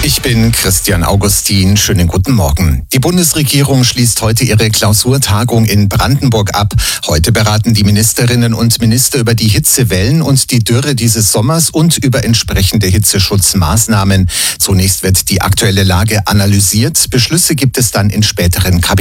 Ich bin Christian Augustin. Schönen guten Morgen. Die Bundesregierung schließt heute ihre Klausurtagung in Brandenburg ab. Heute beraten die Ministerinnen und Minister über die Hitzewellen und die Dürre dieses Sommers und über entsprechende Hitzeschutzmaßnahmen. Zunächst wird die aktuelle Lage analysiert. Beschlüsse gibt es dann in späteren Kabinettsesitzungen.